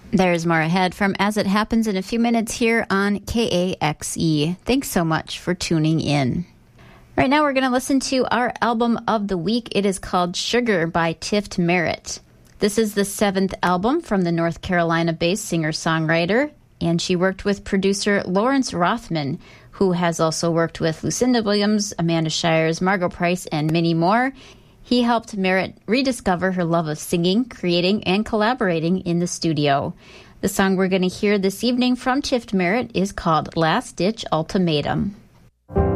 There's more ahead from As It Happens in a few minutes here on KAXE. Thanks so much for tuning in. Right now we're going to listen to our album of the week. It is called Sugar by Tift Merritt. This is the 7th album from the North Carolina-based singer-songwriter, and she worked with producer Lawrence Rothman, who has also worked with Lucinda Williams, Amanda Shires, Margo Price, and many more. He helped Merritt rediscover her love of singing, creating, and collaborating in the studio. The song we're going to hear this evening from Tift Merritt is called Last Ditch Ultimatum.